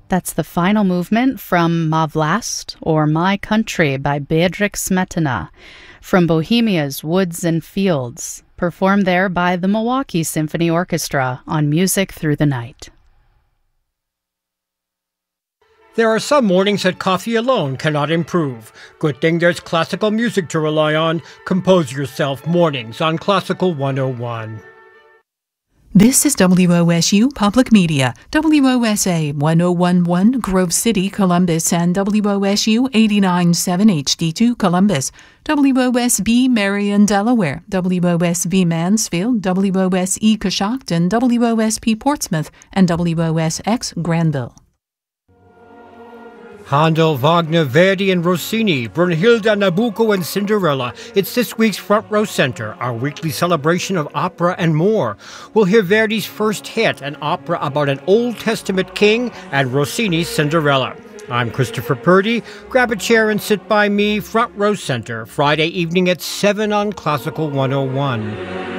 That's the final movement from Ma Vlast, or My Country, by Bedřich Smetana, from Bohemia's Woods and Fields, performed there by the Milwaukee Symphony Orchestra on Music Through the Night. There are some mornings that coffee alone cannot improve. Good thing there's classical music to rely on. Compose yourself mornings on Classical 101. This is WOSU Public Media, WOSA 1011 Grove City, Columbus, and WOSU 89.7 HD2 Columbus, WOSB Marion, Delaware, WOSB Mansfield, WOSE Coshocton, WOSP Portsmouth, and WOSX Granville. Handel, Wagner, Verdi, and Rossini, Brunhilde, Nabucco, and Cinderella. It's this week's Front Row Center, our weekly celebration of opera and more. We'll hear Verdi's first hit, an opera about an Old Testament king, and Rossini's Cinderella. I'm Christopher Purdy. Grab a chair and sit by me. Front Row Center, Friday evening at 7 on Classical 101.